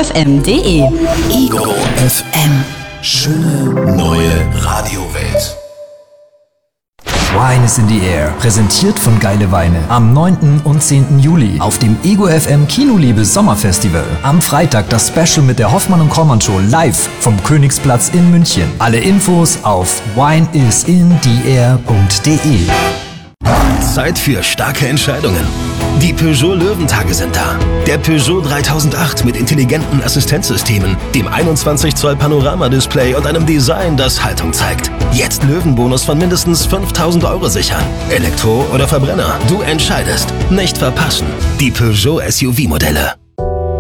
egofm.de. Ego FM. Schöne neue Radiowelt. Wine is in the Air, präsentiert von Geile Weine. Am 9. und 10. Juli auf dem Ego FM Kinoliebe Sommerfestival. Am Freitag das Special mit der Hoffmann und Kormann Show live vom Königsplatz in München. Alle Infos auf wineisindtheair.de. Zeit für starke Entscheidungen. Die Peugeot Löwentage sind da. Der Peugeot 3008 mit intelligenten Assistenzsystemen, dem 21 Zoll Panoramadisplay und einem Design, das Haltung zeigt. Jetzt Löwenbonus von mindestens 5.000 € sichern. Elektro oder Verbrenner, du entscheidest. Nicht verpassen. Die Peugeot SUV-Modelle.